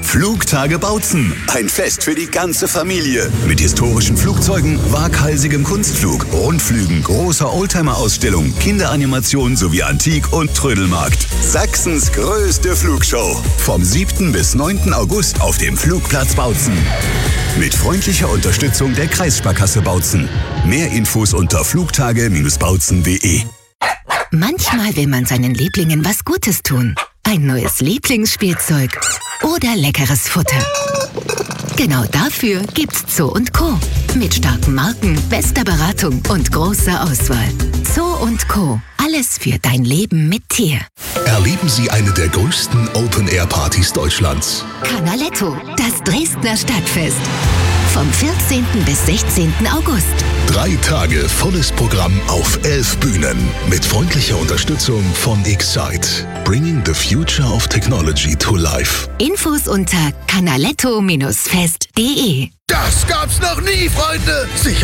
Flugtage Bautzen. Ein Fest für die ganze Familie. Mit historischen Flugzeugen, waghalsigem Kunstflug, Rundflügen, großer Oldtimer-Ausstellung, Kinderanimation sowie Antik- und Trödelmarkt. Sachsens größte Flugshow. Vom 7. bis 9. August auf dem Flugplatz Bautzen. Mit freundlicher Unterstützung der Kreissparkasse Bautzen. Mehr Infos unter flugtage-bautzen.de. Manchmal will man seinen Lieblingen was Gutes tun. Ein neues Lieblingsspielzeug oder leckeres Futter. Genau dafür gibt's Zoo & Co. Mit starken Marken, bester Beratung und großer Auswahl. Zoo & Co. Alles für dein Leben mit Tier. Erleben Sie eine der größten Open-Air-Partys Deutschlands. Canaletto, das Dresdner Stadtfest. Vom 14. bis 16. August. 3 Tage volles Programm auf 11 Bühnen. Mit freundlicher Unterstützung von Excite. Bringing the future of technology to life. Infos unter canaletto-fest.de. Das gab's noch nie, Freunde!